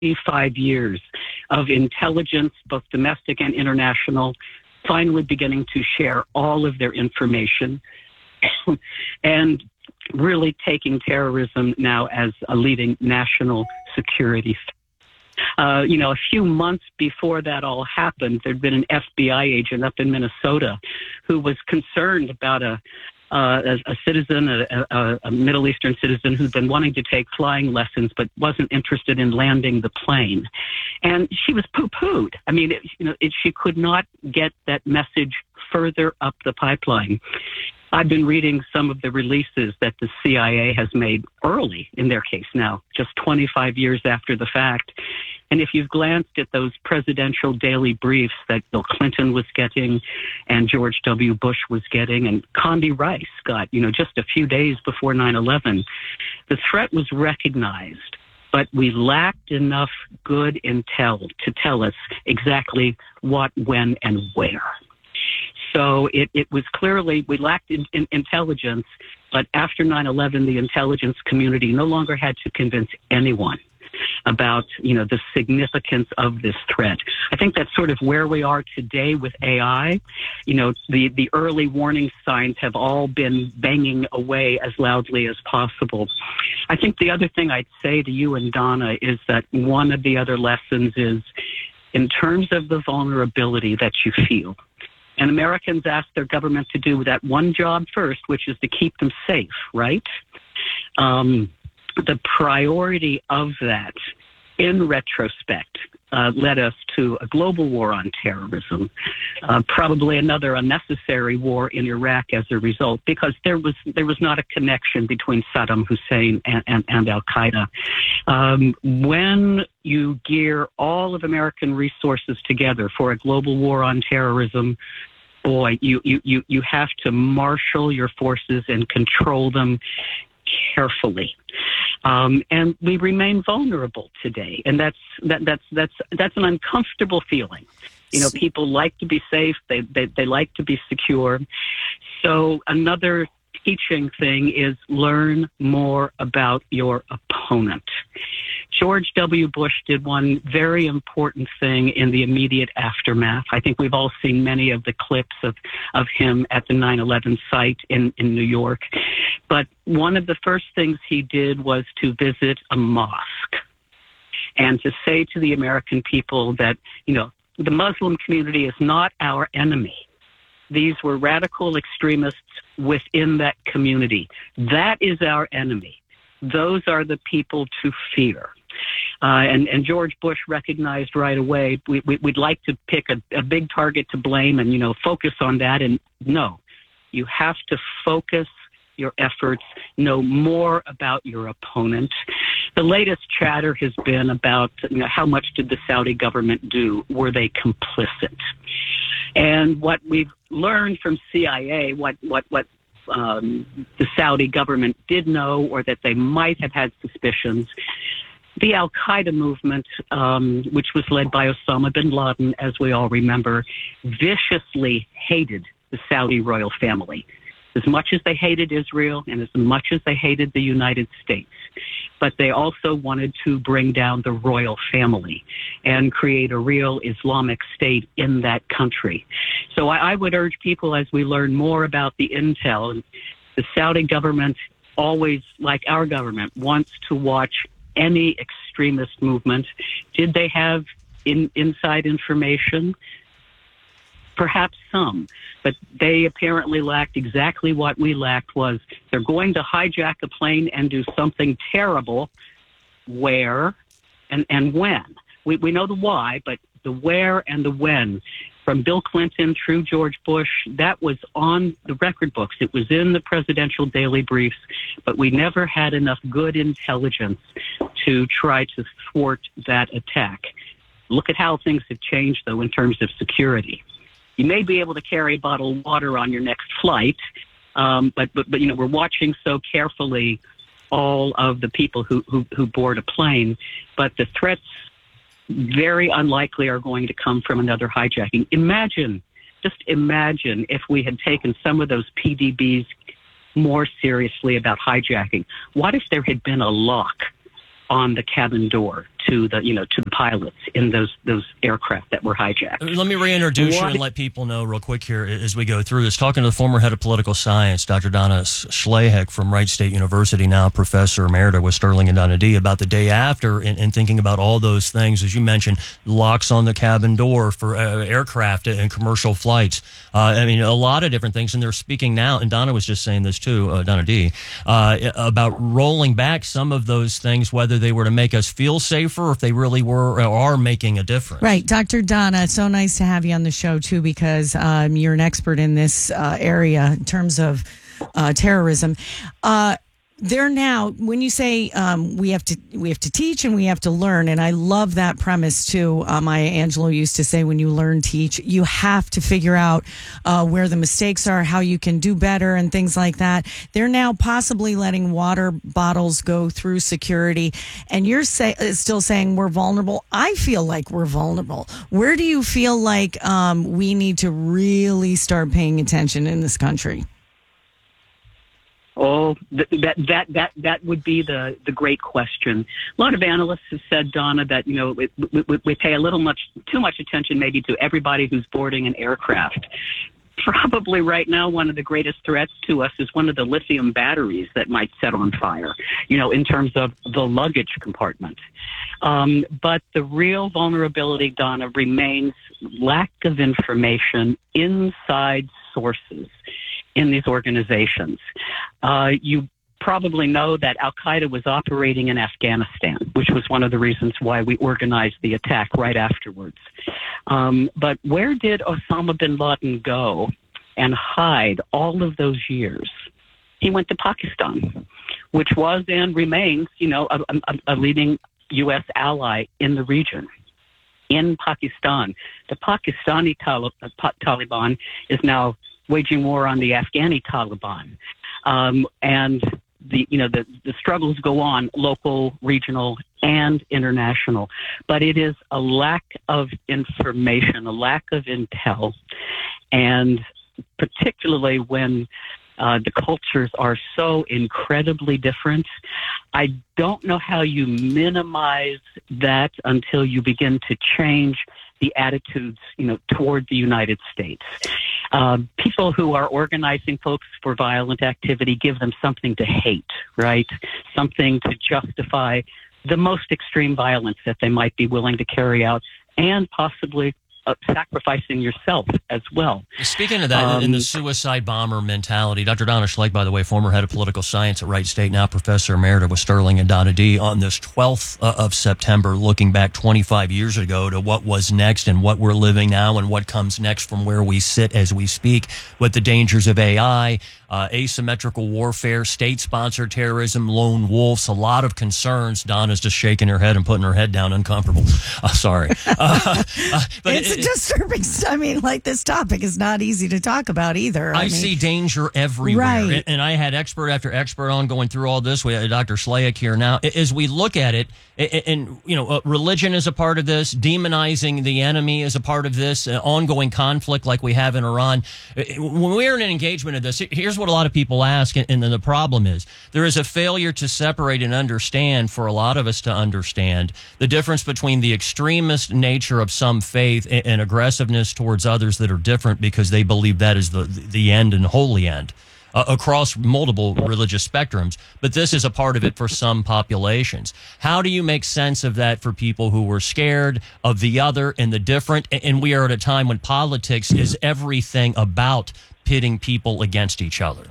25 years of intelligence, both domestic and international, finally beginning to share all of their information and really taking terrorism now as a leading national security threat. A few months before that all happened, there'd been an FBI agent up in Minnesota who was concerned about a citizen, a Middle Eastern citizen who'd been wanting to take flying lessons but wasn't interested in landing the plane. And she was poo-pooed. I mean, she could not get that message further up the pipeline. I've been reading some of the releases that the CIA has made early in their case now, just 25 years after the fact. And if you've glanced at those presidential daily briefs that Bill Clinton was getting and George W. Bush was getting and Condi Rice got, just a few days before 9/11, the threat was recognized, but we lacked enough good intel to tell us exactly what, when, and where. So it was clearly, we lacked intelligence, but after 9/11, the intelligence community no longer had to convince anyone about, the significance of this threat. I think that's sort of where we are today with AI. The early warning signs have all been banging away as loudly as possible. I think the other thing I'd say to you and Donna is that one of the other lessons is in terms of the vulnerability that you feel. And Americans ask their government to do that one job first, which is to keep them safe, right? The priority of that, in retrospect, led us to a global war on terrorism, probably another unnecessary war in Iraq as a result, because there was not a connection between Saddam Hussein and Al-Qaeda. When you gear all of American resources together for a global war on terrorism, boy, you have to marshal your forces and control them carefully. And we remain vulnerable today, and that's an uncomfortable feeling. People like to be safe, they like to be secure. So another teaching thing is learn more about your opponent. George W. Bush did one very important thing in the immediate aftermath. I think we've all seen many of the clips of him at the 9/11 site in New York. But one of the first things he did was to visit a mosque and to say to the American people that, the Muslim community is not our enemy. These were radical extremists within that community. That is our enemy. Those are the people to fear. And George Bush recognized right away, we'd like to pick a big target to blame and, focus on that. And no, you have to focus your efforts, know more about your opponent. The latest chatter has been about, how much did the Saudi government do? Were they complicit? And what we've learned from CIA, what the Saudi government did know, or that they might have had suspicions, the Al-Qaeda movement, which was led by Osama bin Laden, as we all remember, viciously hated the Saudi royal family, as much as they hated Israel and as much as they hated the United States. But they also wanted to bring down the royal family and create a real Islamic state in that country. So I would urge people, as we learn more about the intel, the Saudi government always, like our government, wants to watch any extremist movement. Did they have inside information? Perhaps some, but they apparently lacked exactly what we lacked. Was they're going to hijack a plane and do something terrible. Where and when? We know the why, but the where and the when. From Bill Clinton through George Bush, that was on the record books. It was in the presidential daily briefs, but we never had enough good intelligence to try to thwart that attack. Look at how things have changed, though, in terms of security. You may be able to carry a bottle of water on your next flight, but we're watching so carefully all of the people who board a plane, but the threats very unlikely are going to come from another hijacking. Just imagine if we had taken some of those PDBs more seriously about hijacking. What if there had been a lock on the cabin door to the pilots in those aircraft that were hijacked. Let me reintroduce you and let people know real quick here as we go through this. Talking to the former head of political science, Dr. Donna Schleyek from Wright State University, now professor emerita with Sterling and Donna D, about the day after and thinking about all those things. As you mentioned, locks on the cabin door for aircraft and commercial flights. I mean, a lot of different things. And they're speaking now, and Donna was just saying this too, Donna D, about rolling back some of those things, whether they were to make us feel safer or if they really were or are making a difference. Right. Dr. Donna, so nice to have you on the show too, because you're an expert in this area in terms of terrorism. They're now, when you say we have to teach and we have to learn, and I love that premise too. Maya Angelou used to say, when you learn, teach. You have to figure out where the mistakes are, how you can do better, and things like that. They're now possibly letting water bottles go through security, and you're still saying we're vulnerable. I feel like we're vulnerable. Where do you feel like we need to really start paying attention in this country? Oh, that would be the great question. A lot of analysts have said, Donna, that we pay too much attention maybe to everybody who's boarding an aircraft. Probably right now, one of the greatest threats to us is one of the lithium batteries that might set on fire, in terms of the luggage compartment. But the real vulnerability, Donna, remains lack of information inside sources in these organizations. You probably know that Al-Qaeda was operating in Afghanistan, which was one of the reasons why we organized the attack right afterwards. But where did Osama bin Laden go and hide all of those years? He went to Pakistan, which was and remains, a leading U.S. ally in the region. In Pakistan, the Pakistani Taliban is now waging war on the Afghani Taliban. And the struggles go on, local, regional, and international. But it is a lack of information, a lack of intel. And particularly when the cultures are so incredibly different, I don't know how you minimize that until you begin to change the attitudes, toward the United States. People who are organizing folks for violent activity give them something to hate, right? Something to justify the most extreme violence that they might be willing to carry out, and possibly sacrificing yourself as well. Speaking of that, in the suicide bomber mentality, Dr. Donna Schleyek, by the way, former head of political science at Wright State, now professor emerita with Sterling and Donna D, on this 12th of September, looking back 25 years ago to what was next and what we're living now and what comes next from where we sit as we speak, with the dangers of AI, asymmetrical warfare, state-sponsored terrorism, lone wolves, a lot of concerns. Donna's just shaking her head and putting her head down, uncomfortable. Sorry. But it's a disturbing. I mean, this topic is not easy to talk about either. I see danger everywhere. Right. And I had expert after expert on going through all this. We had Dr. Schleyek here now. As we look at it, and religion is a part of this, demonizing the enemy is a part of this, ongoing conflict like we have in Iran. When we're in an engagement of this, here's what a lot of people ask, and then the problem is there is a failure to separate and understand, for a lot of us to understand, the difference between the extremist nature of some faith and aggressiveness towards others that are different because they believe that is the end and holy end. Across multiple religious spectrums, but this is a part of it for some populations. How do you make sense of that for people who were scared of the other and the different? And we are at a time when politics is everything about pitting people against each other.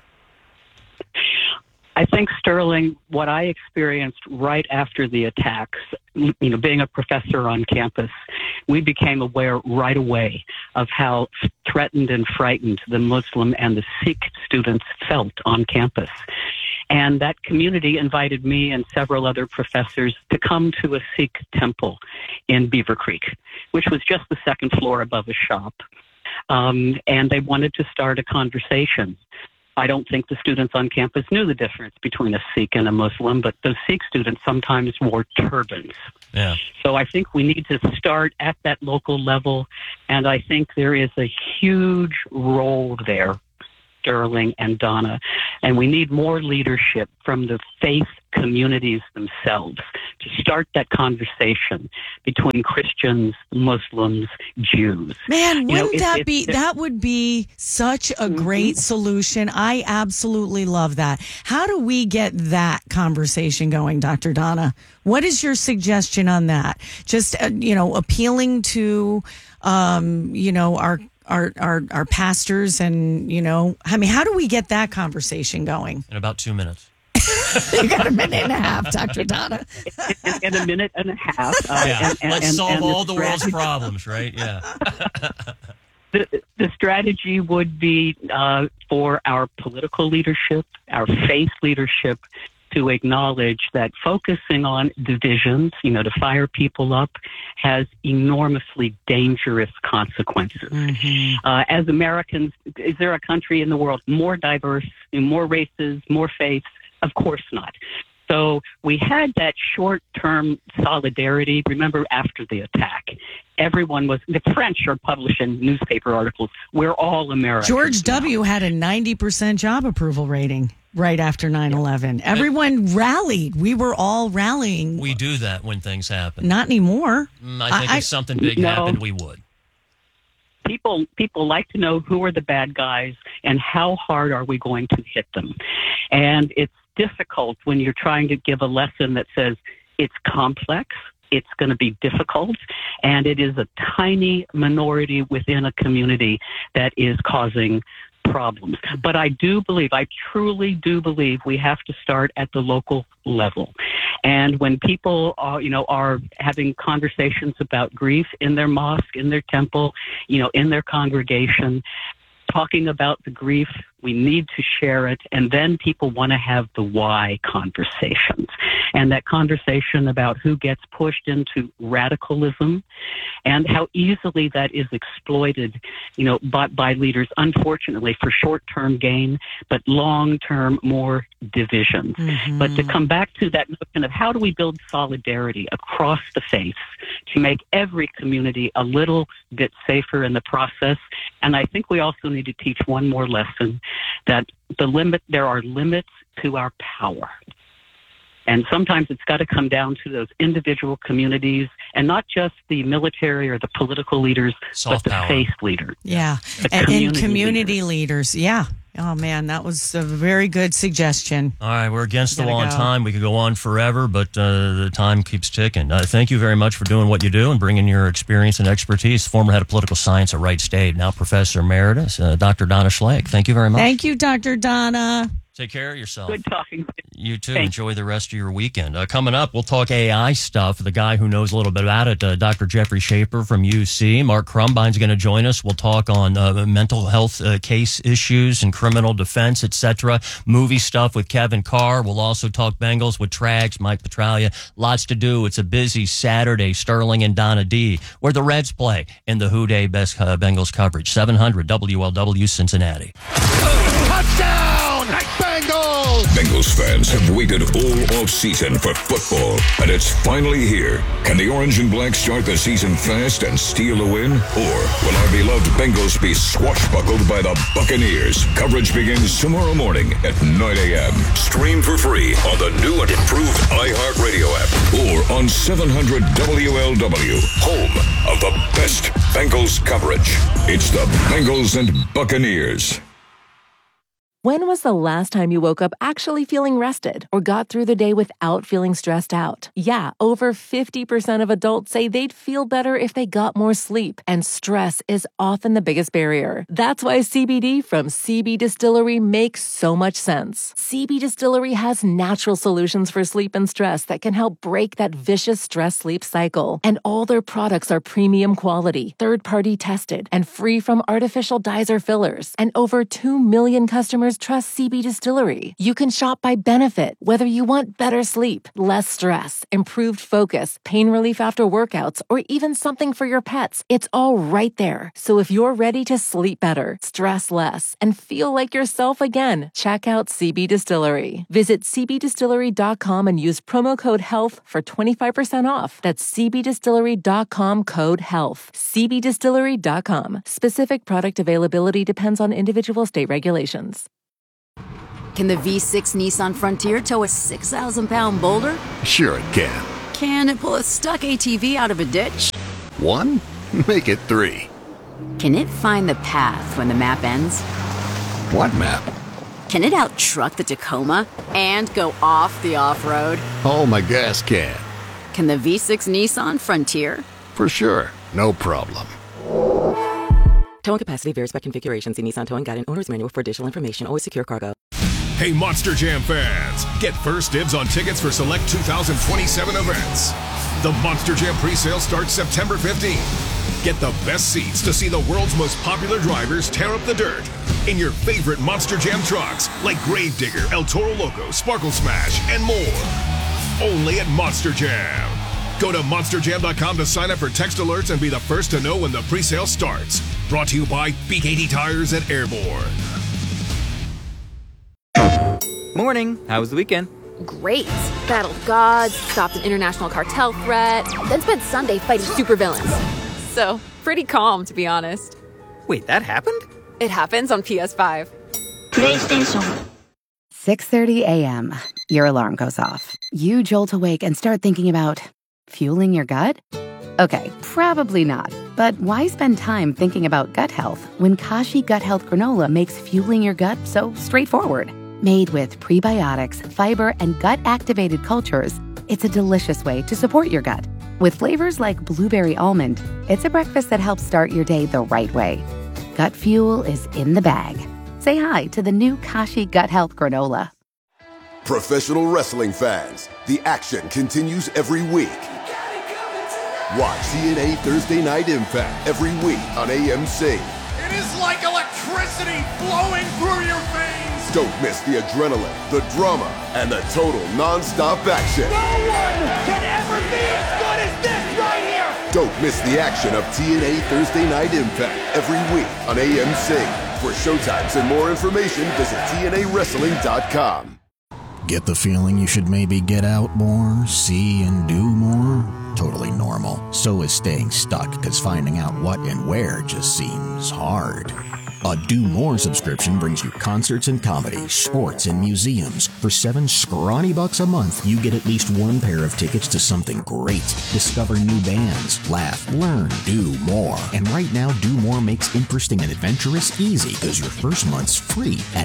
I think, Sterling, what I experienced right after the attacks, being a professor on campus, we became aware right away of how threatened and frightened the Muslim and the Sikh students felt on campus. And that community invited me and several other professors to come to a Sikh temple in Beaver Creek, which was just the second floor above a shop. And they wanted to start a conversation. I don't think the students on campus knew the difference between a Sikh and a Muslim, but those Sikh students sometimes wore turbans. Yeah. So I think we need to start at that local level, and I think there is a huge role there Sterling and Donna. And we need more leadership from the faith communities themselves to start that conversation between Christians, Muslims, Jews. Man, wouldn't that would be such a great solution. I absolutely love that. How do we get that conversation going, Dr. Donna? What is your suggestion on that? Just, appealing to, our pastors and, how do we get that conversation going? In about 2 minutes. You got a minute and a half, Dr. Donna. In a minute and a half. Let's solve all the world's problems, right? Yeah. The strategy would be for our political leadership, our faith leadership, to acknowledge that focusing on divisions, to fire people up, has enormously dangerous consequences. As Americans, is there a country in the world more diverse, in more races, more faiths? Of course not. So we had that short-term solidarity. Remember, after the attack, the French are publishing newspaper articles. We're all Americans. George W. had a 90% job approval rating right after 9/11. Everyone rallied. We were all rallying. We do that when things happen. Not anymore. I think if something big happened, we would. People like to know who are the bad guys and how hard are we going to hit them. And it's difficult when you're trying to give a lesson that says it's complex, it's going to be difficult, and it is a tiny minority within a community that is causing problems. But I truly do believe we have to start at the local level. And when people are having conversations about grief in their mosque, in their temple, in their congregation, talking about the grief, we need to share it, and then people want to have the why conversations. And that conversation about who gets pushed into radicalism and how easily that is exploited, by leaders, unfortunately, for short-term gain, but long-term more divisions. But to come back to that notion of how do we build solidarity across the faiths to make every community a little bit safer in the process. And I think we also need to teach one more lesson, that there are limits to our power. And sometimes it's got to come down to those individual communities, and not just the military or the political leaders, but the faith leaders. Yeah, and community leaders. Yeah. Oh, man, that was a very good suggestion. All right, we're against the wall on time. We could go on forever, but the time keeps ticking. Thank you very much for doing what you do and bringing your experience and expertise. Former head of political science at Wright State, now Professor Emeritus, Dr. Donna Schlage. Thank you very much. Thank you, Dr. Donna. Take care of yourself. Good talking. You too. Thanks. Enjoy the rest of your weekend. Coming up, we'll talk AI stuff. The guy who knows a little bit about it, Dr. Jeffrey Schaefer from UC. Mark Crumbine's going to join us. We'll talk on mental health case issues and criminal defense, etc. Movie stuff with Kevin Carr. We'll also talk Bengals with Trags, Mike Petraglia. Lots to do. It's a busy Saturday. Sterling and Donna D, where the Reds play in the Who Day Best Bengals coverage. 700 WLW Cincinnati. Touchdown! Bengals! Bengals fans have waited all off-season for football, and it's finally here. Can the orange and black start the season fast and steal a win? Or will our beloved Bengals be swashbuckled by the Buccaneers? Coverage begins tomorrow morning at 9 a.m. Stream for free on the new and improved iHeartRadio app or on 700 WLW, home of the best Bengals coverage. It's the Bengals and Buccaneers. When was the last time you woke up actually feeling rested or got through the day without feeling stressed out? Yeah, over 50% of adults say they'd feel better if they got more sleep, and stress is often the biggest barrier. That's why CBD from CB Distillery makes so much sense. CB Distillery has natural solutions for sleep and stress that can help break that vicious stress-sleep cycle. And all their products are premium quality, third-party tested, and free from artificial dyes or fillers. And over 2 million customers customers trust CB Distillery. You can shop by benefit, whether you want better sleep, less stress, improved focus, pain relief after workouts, or even something for your pets. It's all right there. So if you're ready to sleep better, stress less, and feel like yourself again, check out CB Distillery. Visit cbdistillery.com and use promo code HEALTH for 25% off. That's cbdistillery.com code HEALTH. cbdistillery.com. Specific product availability depends on individual state regulations. Can the V6 Nissan Frontier tow a 6,000-pound boulder? Sure it can. Can it pull a stuck ATV out of a ditch? 1? Make it 3. Can it find the path when the map ends? What map? Can it out-truck the Tacoma and go off the off-road? Oh, my gas can. Can the V6 Nissan Frontier? For sure. No problem. Towing capacity varies by configuration. See Nissan Towing Guide and Owner's Manual for additional information. Always secure cargo. Hey, Monster Jam fans! Get first dibs on tickets for select 2027 events. The Monster Jam presale starts September 15th. Get the best seats to see the world's most popular drivers tear up the dirt in your favorite Monster Jam trucks like Gravedigger, El Toro Loco, Sparkle Smash, and more. Only at Monster Jam. Go to monsterjam.com to sign up for text alerts and be the first to know when the presale starts. Brought to you by BKT Tires and Airborne. Morning. How was the weekend? Great. Battled gods, stopped an international cartel threat, then spent Sunday fighting supervillains. So, pretty calm, to be honest. Wait, that happened? It happens on PS5. PlayStation. 6:30 a.m. Your alarm goes off. You jolt awake and start thinking about fueling your gut? Okay, probably not. But why spend time thinking about gut health when Kashi Gut Health Granola makes fueling your gut so straightforward? Made with prebiotics, fiber, and gut-activated cultures, it's a delicious way to support your gut. With flavors like blueberry almond, it's a breakfast that helps start your day the right way. Gut fuel is in the bag. Say hi to the new Kashi Gut Health Granola. Professional wrestling fans, the action continues every week. Watch TNA Thursday Night Impact every week on AMC. It is like electricity flowing through your veins. Don't miss the adrenaline, the drama, and the total non-stop action. No one can ever be as good as this right here. Don't miss the action of TNA Thursday Night Impact every week on AMC. For showtimes and more information, visit TNAWrestling.com. Get the feeling you should maybe get out more, see and do more? Totally normal. So is staying stuck, because finding out what and where just seems hard. A Do More subscription brings you concerts and comedy, sports and museums. For $7 scrawny bucks a month, you get at least one pair of tickets to something great. Discover new bands, laugh, learn, do more. And right now, Do More makes interesting and adventurous easy, because your first month's free at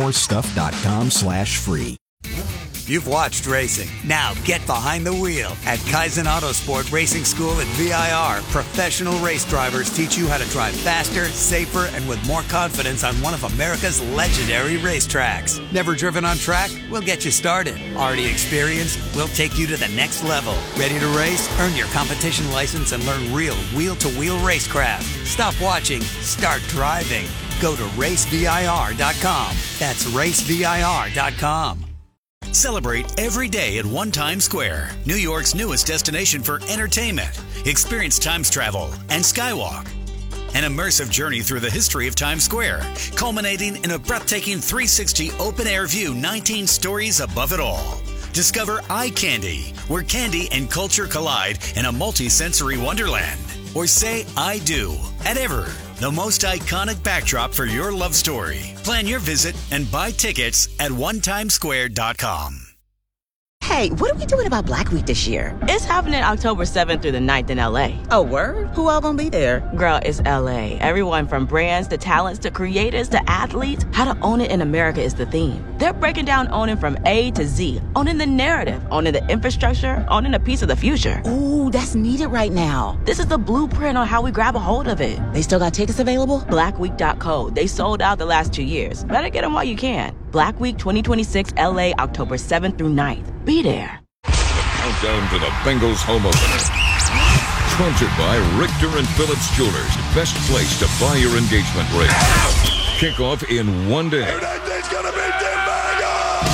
domorestuff.com/free. You've watched racing. Now get behind the wheel. At Kaizen Autosport Racing School at VIR, professional race drivers teach you how to drive faster, safer, and with more confidence on one of America's legendary racetracks. Never driven on track? We'll get you started. Already experienced? We'll take you to the next level. Ready to race? Earn your competition license and learn real wheel-to-wheel racecraft. Stop watching. Start driving. Go to racevir.com. That's racevir.com. Celebrate every day at One Times Square, New York's newest destination for entertainment. Experience Times Travel and Skywalk. An immersive journey through the history of Times Square, culminating in a breathtaking 360 open-air view, 19 stories above it all. Discover Eye Candy, where candy and culture collide in a multi-sensory wonderland. Or say I do at Ever, the most iconic backdrop for your love story. Plan your visit and buy tickets at onetimesquare.com. Hey, what are we doing about Black Week this year? It's happening October 7th through the 9th in LA. Oh, word? Who all gonna be there? Girl, it's LA. Everyone from brands to talents to creators to athletes. How to own it in America is the theme. They're breaking down owning from A to Z. Owning the narrative, owning the infrastructure, owning a piece of the future. Ooh, that's needed right now. This is the blueprint on how we grab a hold of it. They still got tickets available? Blackweek.co. They sold out the last 2 years. Better get them while you can. Black Week 2026 LA, October 7th through 9th. Be there. Countdown to the Bengals home opener. Sponsored by Richter and Phillips Jewelers. Best place to buy your engagement ring. Kickoff in one day.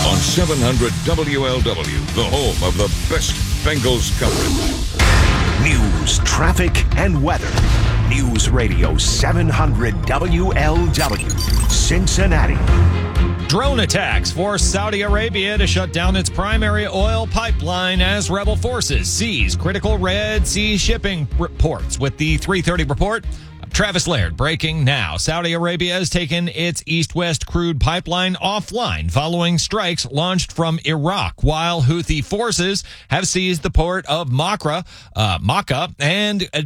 on 700 WLW, the home of the best Bengals coverage. News, traffic, and weather. News Radio 700 WLW, Cincinnati. Drone attacks force Saudi Arabia to shut down its primary oil pipeline as rebel forces seize critical Red Sea shipping ports. With the 3:30 report, Travis Laird breaking now. Saudi Arabia has taken its east-west crude pipeline offline following strikes launched from Iraq, while Houthi forces have seized the port of Makkah and